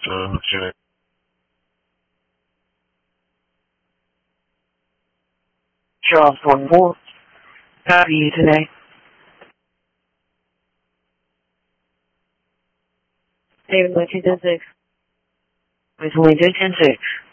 Okay. Charles 1-4. How are you today? David 210-6. It's only 210-6.